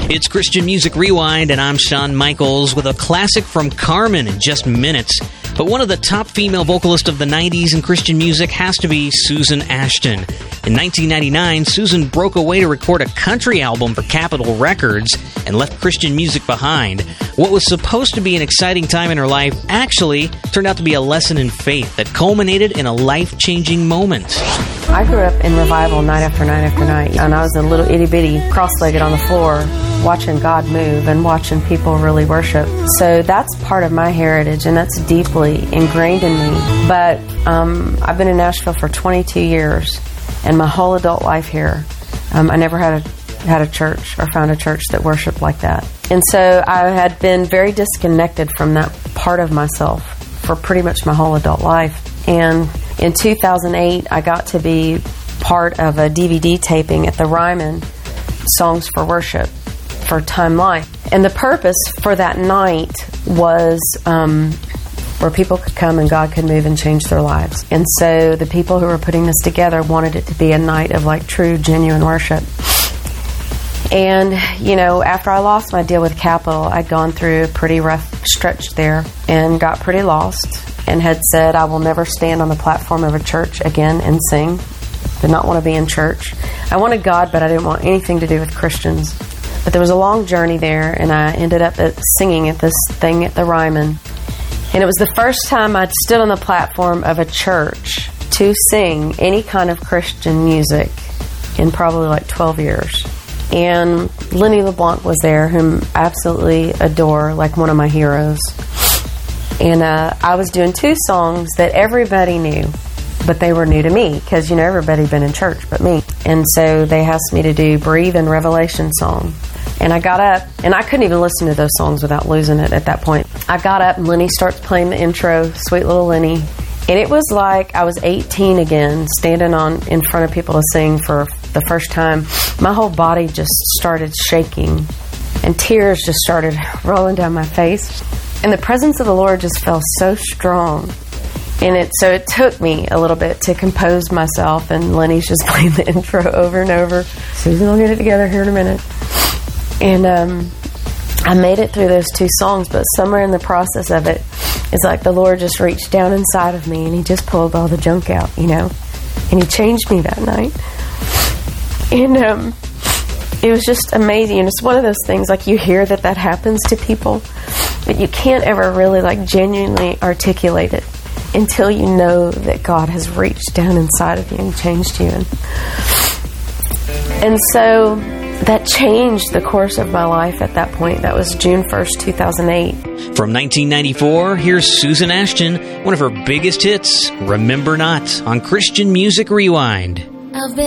It's Christian Music Rewind, and I'm Shawn Michaels with a classic from Carmen in just minutes. But one of the top female vocalists of the 90s in Christian music has to be Susan Ashton. In 1999, Susan broke away to record a country album for Capitol Records and left Christian music behind. What was supposed to be an exciting time in her life actually turned out to be a lesson in faith that culminated in a life-changing moment. I grew up in revival night after night after night, and I was a little itty-bitty, cross-legged on the floor, watching God move and watching people really worship. So that's part of my heritage, and that's deeply ingrained in me. But I've been in Nashville for 22 years, and my whole adult life here, I never had a church or found a church that worshiped like that. And so I had been very disconnected from that part of myself for pretty much my whole adult life. And in 2008, I got to be part of a DVD taping at the Ryman Songs for Worship for Time Life. And the purpose for that night was where people could come and God could move and change their lives. And so the people who were putting this together wanted it to be a night of like true, genuine worship. And, you know, after I lost my deal with Capitol, I'd gone through a pretty rough stretch there and got pretty lost and had said I will never stand on the platform of a church again and sing. Did not want to be in church. I wanted God, but I didn't want anything to do with Christians. But there was a long journey there, and I ended up singing at this thing at the Ryman. And it was the first time I'd stood on the platform of a church to sing any kind of Christian music in probably like 12 years. And Lenny LeBlanc was there, whom I absolutely adore, like one of my heroes. And I was doing two songs that everybody knew, but they were new to me because, you know, everybody had been in church but me. And so they asked me to do Breathe and Revelation song. And I got up, and I couldn't even listen to those songs without losing it at that point. I got up, and Lenny starts playing the intro, Sweet Little Lenny. And it was like I was 18 again, standing in front of people to sing for the first time. My whole body just started shaking, and tears just started rolling down my face. And the presence of the Lord just felt so strong. And so it took me a little bit to compose myself, and Lenny's just playing the intro over and over. Susan will get it together here in a minute. And I made it through those two songs, but somewhere in the process of it, it's like the Lord just reached down inside of me, and He just pulled all the junk out, you know. And He changed me that night. And it was just amazing. And it's one of those things, like, you hear that happens to people, but you can't ever really, like, genuinely articulate it until you know that God has reached down inside of you and changed you. And so that changed the course of my life at that point. That was June 1st, 2008. From 1994, here's Susan Ashton, one of her biggest hits, Remember Not, on Christian Music Rewind. I've been